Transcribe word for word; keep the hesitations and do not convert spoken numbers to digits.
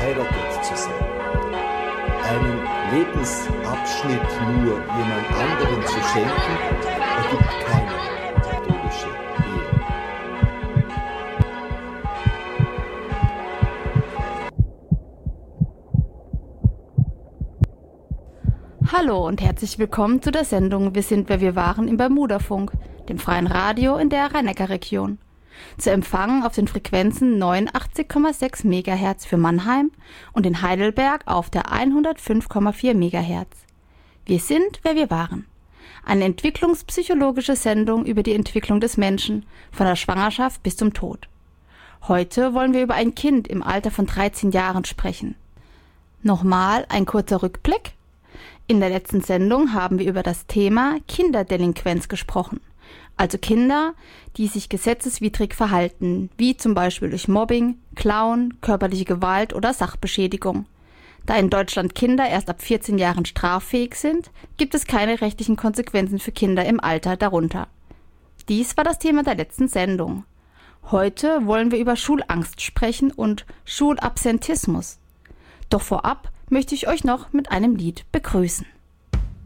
verheiratet zu sein. Einen Lebensabschnitt nur jemand anderen zu schenken, ergibt keine katholische Ehe. Hallo und herzlich willkommen zu der Sendung Wir sind, wer wir waren im Bermudafunk, dem freien Radio in der Rhein-Neckar-Region. Zu empfangen auf den Frequenzen neunundachtzig Komma sechs Megahertz für Mannheim und in Heidelberg auf der hundertfünf Komma vier Megahertz. Wir sind, wer wir waren. Eine entwicklungspsychologische Sendung über die Entwicklung des Menschen, von der Schwangerschaft bis zum Tod. Heute wollen wir über ein Kind im Alter von dreizehn Jahren sprechen. Nochmal ein kurzer Rückblick. In der letzten Sendung haben wir über das Thema Kinderdelinquenz gesprochen. Also Kinder, die sich gesetzeswidrig verhalten, wie zum Beispiel durch Mobbing, Klauen, körperliche Gewalt oder Sachbeschädigung. Da in Deutschland Kinder erst ab vierzehn Jahren straffähig sind, gibt es keine rechtlichen Konsequenzen für Kinder im Alter darunter. Dies war das Thema der letzten Sendung. Heute wollen wir über Schulangst sprechen und Schulabsentismus. Doch vorab möchte ich euch noch mit einem Lied begrüßen.